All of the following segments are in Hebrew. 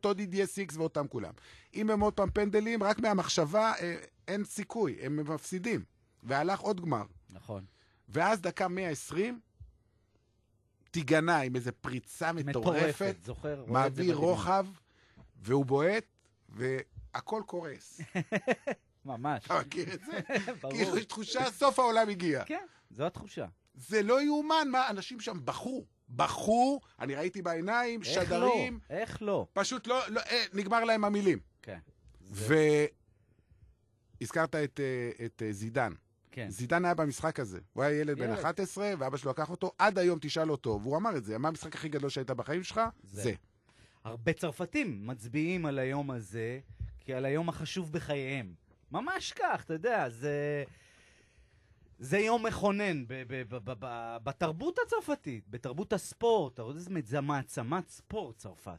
אותו דידיה סיקס ואותם כולם. אם הם עוד פעם פנדלים, רק מהמחשבה אין סיכוי, הם מפסידים. והלך עוד גמר. נכון. ואז דקה 120, תיגנה עם איזו פריצה מטורפת, זוכר, מעביר רוחב, והוא בועט, והכל קורס. ממש. אתה מכיר את זה? ברור. כאילו יש תחושה, סוף העולם הגיע. כן, זו התחושה. זה לא יאומן, מה, אנשים שם בכו, אני ראיתי בעיניים, שדרים. איך לא? פשוט לא, נגמר להם המילים. כן. והזכרת את זידן. כן. זידן היה במשחק הזה. הוא היה ילד בן 11, ואבא שלו לקח אותו, עד היום תשאל אותו, והוא אמר את זה, מה המשחק הכי גדול שהיית בחיים שלך? זה. הרבה צרפתים מצביעים על היום הזה, כי על היום החשוב בחייהם. ממש כך, אתה יודע, זה יום מכונן בתרבות הצרפתית, בתרבות הספורט. זה מעצמת ספורט, צרפת.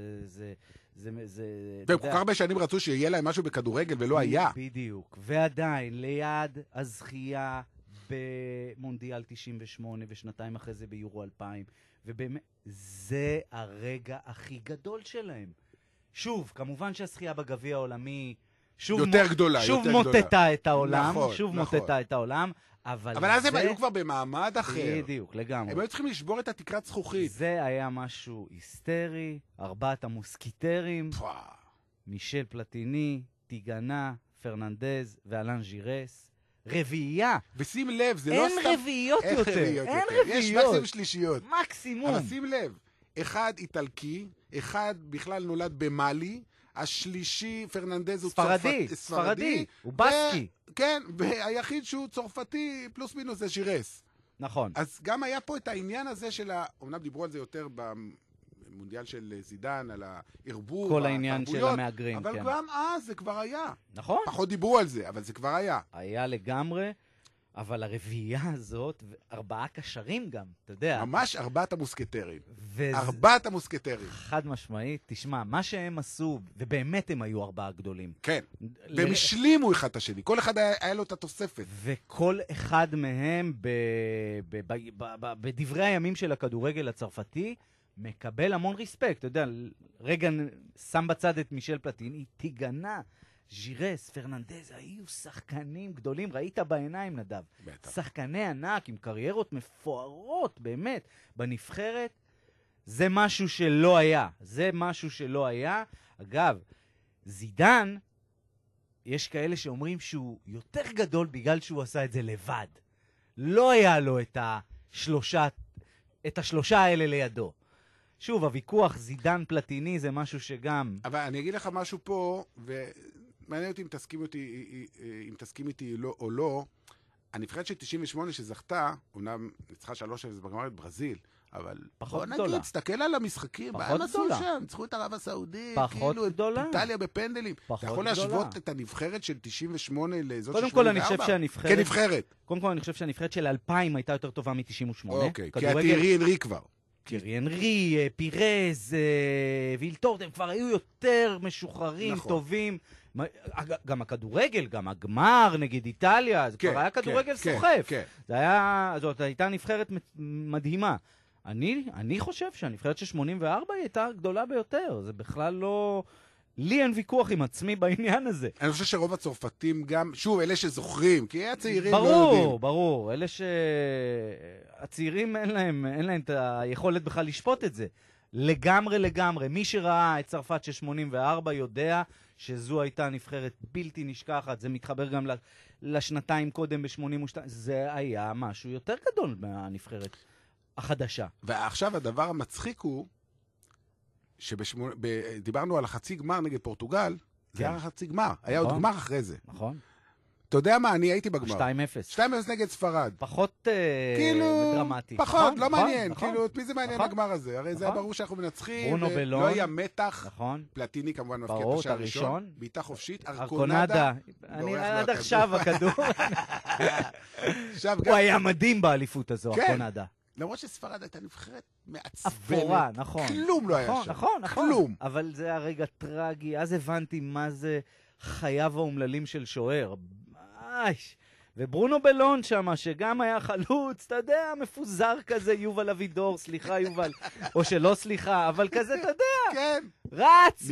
וכל כך הרבה שנים רצו שיהיה להם משהו בכדורגל ולא היה. בדיוק. ועדיין, ליד הזכייה במונדיאל 98 ושנתיים אחרי זה ביורו 2000, ובאמת, זה הרגע הכי גדול שלהם. שוב, כמובן שהזכייה בגביע העולמי יותר גדולה, שוב מוטטה את העולם, שוב מוטטה את העולם, אבל אז הם היו כבר במעמד אחר. בדיוק, לגמרי. הם היו צריכים לשבור את התקרת זכוכית. זה היה משהו היסטרי, 4 המוסקיטרים, מישל פלטיני, טיגנה, פרננדז ואלן ז'ירס. רביעייה. ושים לב, זה לא סתם... אין רביעיות יותר. אין רביעיות. יש מקסימום שלישיות. מקסימום. אבל שים לב, אחד איטלקי, אחד בכלל נולד במאלי, השלישי, פרננדז, הוא ספרדי, הוא בסקי. כן, והיחיד שהוא צרפתי, פלוס מינוס זה ז'ירס. נכון. אז גם היה פה את העניין הזה של אומנם דיברו על זה יותר במונדיאל של זידן, על הערבוב, כל העניין של המאגרים, אבל כן. גם אז זה כבר היה. נכון. פחות דיברו על זה, אבל זה כבר היה. היה לגמרי, אבל הרביעייה הזאת, 4 קשרים גם, אתה יודע. ממש 4 המוסקטרים. 4 המוסקטרים. חד משמעית, תשמע, מה שהם עשו, ובאמת הם היו 4 גדולים. כן, והם השלימו אחד את השני, כל אחד היה לו את התוספת. וכל אחד מהם, בדברי הימים של הכדורגל הצרפתי, מקבל המון ריספקט. אתה יודע, רגע שם בצד את מישל פלטיני, תיגנה. ז'ירס, פרננדז, היו שחקנים גדולים, ראית בעיניים נדב. בטח. שחקני ענק עם קריירות מפוארות, באמת, בנבחרת. זה משהו שלא היה. זה משהו שלא היה. אגב, זידן, יש כאלה שאומרים שהוא יותר גדול בגלל שהוא עשה את זה לבד. לא היה לו את השלושה האלה לידו. שוב, הוויכוח זידן פלטיני זה משהו שגם... אבל אני אגיד לך משהו פה, מעניין אותי אם תסכים איתי או לא, הנבחרת של 98 שזכתה, אומנם ניצחה 3-0 בגמר את ברזיל, אבל פחות בוא גדולה. נגיד, תסתכל על המשחקים, פחות גדולה. ניצחו את ערב הסעודית, פחות גדולה. איטליה בפנדלים. אתה יכול להשוות את הנבחרת של 98 לזאת של 84? קודם כל אני חושב שהנבחרת... כנבחרת. קודם כל אני חושב שהנבחרת של 2000 הייתה יותר טובה מ-98. אוקיי, כי התירי אנרי כבר. תירי אנרי, פירז, וילטורד, הם כבר היו יותר משוחררים, נכון. טובים. גם הכדורגל, גם הגמר נגד איטליה, זה כבר היה כדורגל סוחף. זאת הייתה נבחרת מדהימה. אני חושב שהנבחרת של 84 היא הייתה גדולה ביותר. זה בכלל לא... לי אין ויכוח עם עצמי בעניין הזה. אני חושב שרוב הצרפתים גם, שוב, אלה שזוכרים, כי הצעירים לא יודעים. ברור. אלה שהצעירים אין להם את היכולת בכלל לשפוט את זה. לגמרי. מי שראה את צרפת של 84 יודע שזו הייתה נבחרת בלתי נשכחת. זה מתחבר גם לשנתיים קודם ב-82. זה היה משהו יותר גדול מהנבחרת החדשה. ועכשיו הדבר המצחיק הוא, דיברנו על החצי גמר נגד פורטוגל, זה היה חצי גמר, היה עוד גמר אחרי זה. נכון. אתה יודע מה, אני הייתי בגמר. 2-0. 2-0 נגד ספרד. פחות דרמטי. פחות, לא מעניין. כאילו, את מי זה מעניין הגמר הזה? הרי זה היה ברור שאנחנו מנצחים, ולא היה מתח. נכון. פלטיני כמובן מפקיע את השער הראשון. בעיטה חופשית, ארקונדה. אני עד עכשיו הכדור. הוא היה מדהים באליפות הזו, ארקונדה. למרות שספרד הייתה נבחרת מעצבנת. אפורה, נכון. כלום לא היה שם. נכון. כלום. אבל זה הרגע טרגי. אז הבנתי מה זה חייו האומללים של שוער. וברונו בלון שם, שגם היה חלוץ, אתה יודע, מפוזר כזה, יובל אבידור, סליחה יובל, או שלא סליחה, אבל כזה, אתה יודע. כן. רץ.